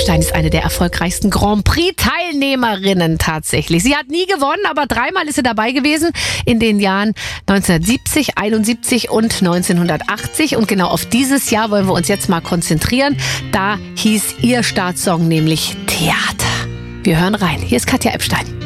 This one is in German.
Epstein ist eine der erfolgreichsten Grand Prix-Teilnehmerinnen tatsächlich. Sie hat nie gewonnen, aber 3-mal ist sie dabei gewesen in den Jahren 1970, 71 und 1980. Und genau auf dieses Jahr wollen wir uns jetzt mal konzentrieren. Da hieß ihr Startsong nämlich Theater. Wir hören rein. Hier ist Katja Epstein.